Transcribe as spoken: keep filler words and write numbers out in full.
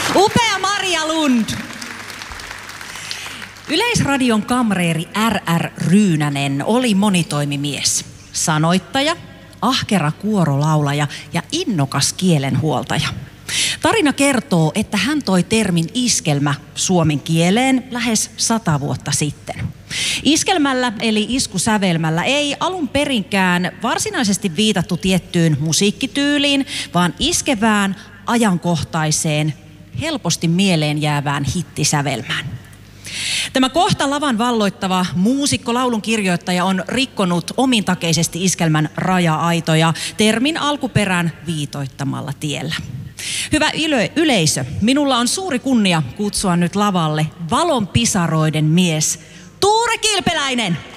Upea Maria Lund. Yleisradion kamreeri R R Ryynänen oli monitoimimies, sanoittaja, ahkera kuorolaulaja ja innokas kielenhuoltaja. Tarina kertoo, että hän toi termin iskelmä suomen kieleen lähes sata vuotta sitten. Iskelmällä eli iskusävelmällä ei alun perinkään varsinaisesti viitattu tiettyyn musiikkityyliin, vaan iskevään, ajankohtaiseen, helposti mieleen jäävään hittisävelmään. Tämä kohta lavan valloittava muusikko, laulun kirjoittaja on rikkonut omintakeisesti iskelmän raja-aitoja termin alkuperän viitoittamalla tiellä. Hyvä yle- yleisö, minulla on suuri kunnia kutsua nyt lavalle valon pisaroiden mies Tuure Kilpeläinen.